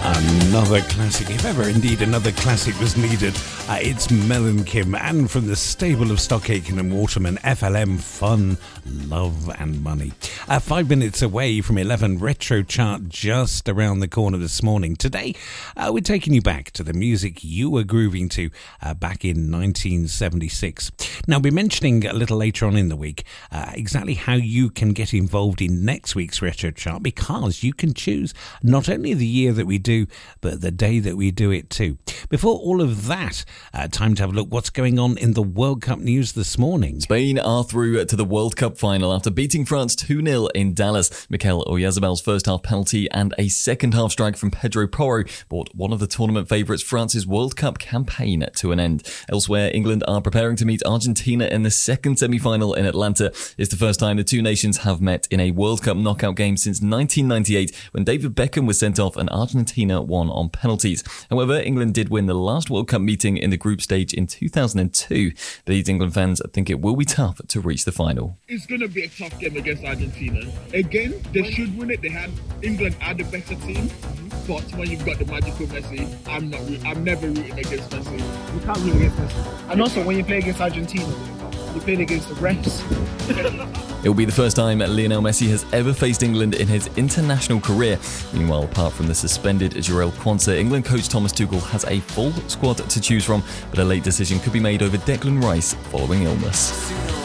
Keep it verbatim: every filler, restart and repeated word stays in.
Another classic, if ever indeed another classic was needed. Uh, it's Mel and Kim, and from the stable of Stock Aitken and Waterman, F L M, Fun, Love and Money. Uh, five minutes away from eleven, Retro Chart just around the corner this morning. Today, uh, we're taking you back to the music you were grooving to uh, back in nineteen seventy-six. Now, we'll be mentioning a little later on in the week uh, exactly how you can get involved in next week's Retro Chart, because you can choose not only the year that we do, but the day that we do it too. Before all of that, uh, time to have a look what's going on in the World Cup news this morning. Spain are through to the World Cup final after beating France two nil in Dallas. Mikel Oyarzabal's first half penalty and a second half strike from Pedro Porro brought one of the tournament favourites France's World Cup campaign to an end. Elsewhere, England are preparing to meet Argentina in the second semi-final in Atlanta. It's the first time the two nations have met in a World Cup knockout game since nineteen ninety-eight, when David Beckham was sent off and Argentina won on penalties. However, England did win the last World Cup meeting in the group stage in two thousand two. These England fans think it will be tough to reach the final. It's going to be a tough game against Argentina. Again, they should win it. They had England are the better team. But when you've got the magical Messi, I'm not. I'm never rooting against Messi. You can't root against Messi. And also, when you play against Argentina, you play against the refs. It will be the first time Lionel Messi has ever faced England in his international career. Meanwhile, apart from the suspended Jarell Quansah, England coach Thomas Tuchel has a full squad to choose from, but a late decision could be made over Declan Rice following illness.